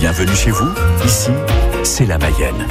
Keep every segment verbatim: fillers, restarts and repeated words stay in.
Bienvenue chez vous, ici, c'est la Mayenne.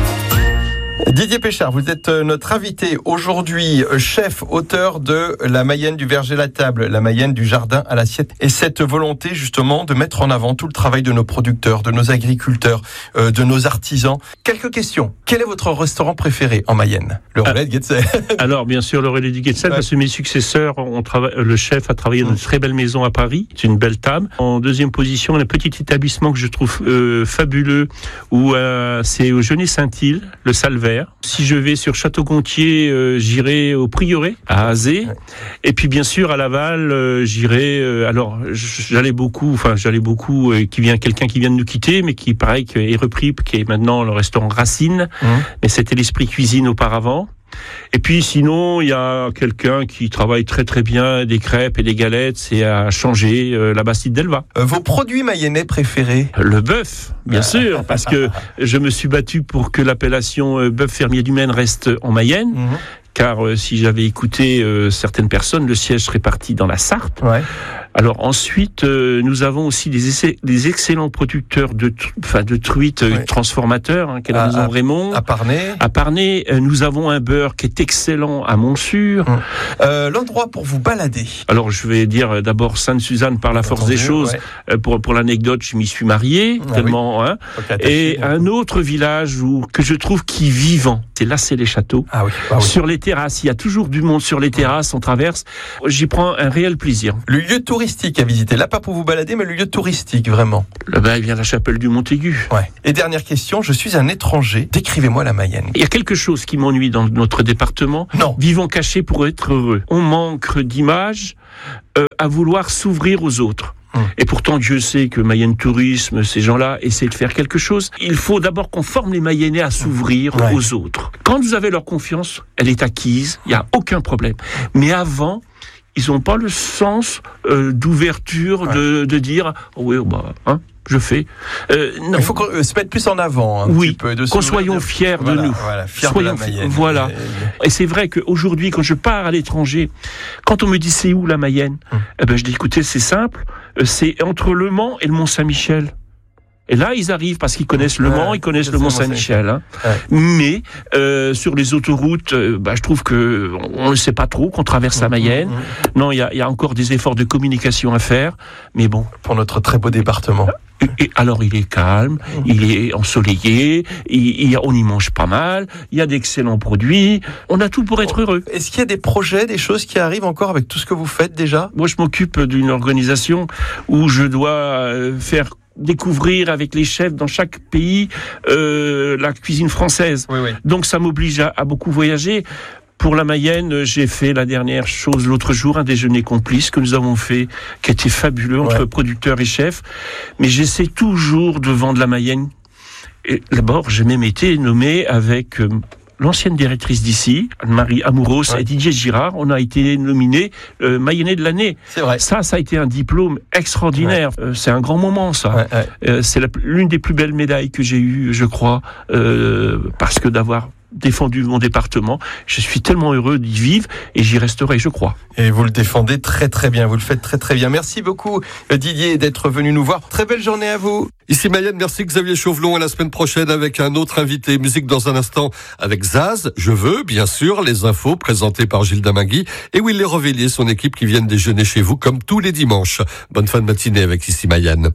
Didier Péchard, vous êtes notre invité aujourd'hui, chef, auteur de La Mayenne du verger à la table, La Mayenne du jardin à l'assiette. Et cette volonté justement de mettre en avant tout le travail de nos producteurs, de nos agriculteurs, euh, de nos artisans. Quelques questions. Quel est votre restaurant préféré en Mayenne ? Le Relais de Guetzel. Alors bien sûr le Relais du Guetzel, ouais. Parce que mes successeurs, ont trava... le chef a travaillé dans une très belle maison à Paris, c'est une belle table. En deuxième position, un petit établissement que je trouve euh, fabuleux, où euh, c'est au Genet-Saint-Île, le Salvaire. Si je vais sur Château-Gontier, euh, j'irai au Prieuré, à Azé. Ouais. Et puis bien sûr à Laval, euh, j'irai. Euh, alors j'allais beaucoup, enfin j'allais beaucoup. Euh, qui vient quelqu'un qui vient de nous quitter, mais qui pareil qui est repris, qui est maintenant le restaurant Racine. Mmh. Mais c'était l'Esprit Cuisine auparavant. Et puis sinon, il y a quelqu'un qui travaille très très bien des crêpes et des galettes, c'est à Changer, euh, la Bastide d'Elva. Euh, vos produits mayennais préférés ? Le bœuf, bien ah. sûr, parce que je me suis battu pour que l'appellation euh, bœuf fermier du Maine reste en Mayenne. Mmh. Car euh, si j'avais écouté euh, certaines personnes, le siège serait parti dans la Sarthe. Ouais. Alors ensuite, euh, nous avons aussi des, essais, des excellents producteurs de, enfin de truites ouais. transformateurs, hein, qui est la à, maison à, Raymond. À Parnay. À Parnay, euh, nous avons un beurre qui est excellent à Montsûrs. Hum. Euh, l'endroit pour vous balader. Alors je vais dire euh, d'abord Sainte-Suzanne par la force Entendu, des choses. Ouais. Euh, pour pour l'anecdote, je m'y suis marié ah, tellement. Oui. Hein. Et un oui. autre village où que je trouve qui vivant, c'est Lassay-les-Châteaux. Ah oui. Ah, oui. Sur les terrasses, il y a toujours du monde sur les terrasses. On traverse. J'y prends un réel plaisir. Le lieu touristique à visiter, là pas pour vous balader, mais le lieu touristique vraiment. Là-bas, il y a la chapelle du Montaigu. Ouais. Et dernière question, je suis un étranger. Décrivez-moi la Mayenne. Il y a quelque chose qui m'ennuie dans notre département. Non. Vivons cachés pour être heureux. On manque d'images euh, à vouloir s'ouvrir aux autres. Hum. Et pourtant, Dieu sait que Mayenne Tourisme, ces gens-là essaient de faire quelque chose. Il faut d'abord qu'on forme les Mayennais à s'ouvrir ouais. aux autres. Quand vous avez leur confiance, elle est acquise, il n'y a aucun problème. Mais avant, ils n'ont pas le sens euh, d'ouverture, ouais. de, de dire oh oui, bah, hein, je fais. Euh, non. Il faut qu'on euh, se mette plus en avant. Un oui, petit peu, de qu'on soyons fiers de voilà, nous. Voilà, fiers soyons de la Mayenne. Voilà. Et, et c'est vrai qu'aujourd'hui, quand je pars à l'étranger, quand on me dit c'est où la Mayenne, hum. eh ben je dis écoutez, c'est simple, c'est entre Le Mans et le Mont-Saint-Michel. Et là, ils arrivent parce qu'ils connaissent Le Mans, ouais, ils connaissent le Mont-Saint-Michel. Hein. Ouais. Mais euh, sur les autoroutes, euh, bah, je trouve que on ne sait pas trop qu'on traverse mmh, la Mayenne. Mmh. Non, il y a, y a encore des efforts de communication à faire. Mais bon, pour notre très beau département. Et, et alors, il est calme, mmh. il est ensoleillé, il, il, on y mange pas mal, il y a d'excellents produits. On a tout pour être heureux. Est-ce qu'il y a des projets, des choses qui arrivent encore avec tout ce que vous faites déjà ? Moi, je m'occupe d'une organisation où je dois faire découvrir avec les chefs dans chaque pays euh, la cuisine française. Oui, oui. Donc ça m'oblige à, à beaucoup voyager. Pour la Mayenne, j'ai fait la dernière chose l'autre jour, un déjeuner complice que nous avons fait, qui était fabuleux entre ouais. producteurs et chefs. Mais j'essaie toujours de vendre la Mayenne. Et d'abord, j'ai même été nommé avec euh, l'ancienne directrice d'ici, Anne-Marie Amouros ouais. et Didier Girard, on a été nominés euh, Mayennais de l'année. C'est vrai. Ça, ça a été un diplôme extraordinaire. Ouais. Euh, c'est un grand moment, ça. Ouais, ouais. Euh, c'est la, l'une des plus belles médailles que j'ai eues, je crois, euh, parce que d'avoir défendu mon département. Je suis tellement heureux d'y vivre et j'y resterai, je crois. Et vous le défendez très très bien, vous le faites très très bien. Merci beaucoup Didier d'être venu nous voir. Très belle journée à vous. Ici Mayenne, merci Xavier Chauvelon. À la semaine prochaine avec un autre invité. Musique dans un instant avec Zaz. Je veux, bien sûr, les infos présentées par Gilles Damagui et Willy Revellier, son équipe qui viennent déjeuner chez vous comme tous les dimanches. Bonne fin de matinée avec Ici Mayenne.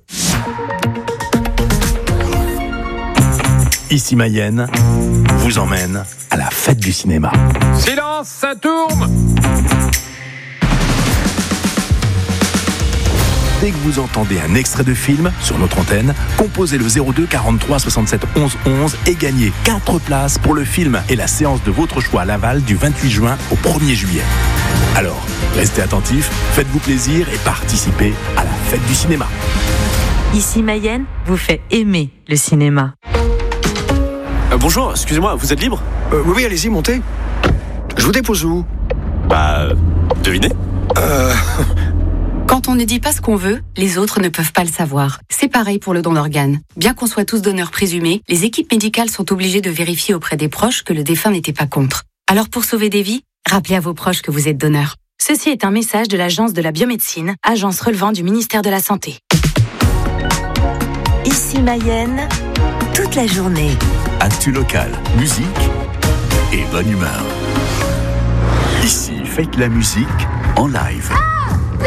Ici Mayenne vous emmène à la fête du cinéma. Silence, ça tourne! Dès que vous entendez un extrait de film sur notre antenne, composez le zéro deux quarante-trois soixante-sept onze onze et gagnez quatre places pour le film et la séance de votre choix à Laval du vingt-huit juin au premier juillet. Alors, restez attentifs, faites-vous plaisir et participez à la fête du cinéma. Ici Mayenne vous fait aimer le cinéma. Euh, bonjour, excusez-moi, vous êtes libre ? euh, Oui, oui, allez-y, montez. Je vous dépose où ? Bah, euh, devinez. Euh... Quand on ne dit pas ce qu'on veut, les autres ne peuvent pas le savoir. C'est pareil pour le don d'organes. Bien qu'on soit tous donneurs présumés, les équipes médicales sont obligées de vérifier auprès des proches que le défunt n'était pas contre. Alors pour sauver des vies, rappelez à vos proches que vous êtes donneur. Ceci est un message de l'Agence de la biomédecine, agence relevant du ministère de la Santé. Ici Ici Mayenne, toute la journée. Actu local, musique et bonne humeur. Ici, faites la musique en live.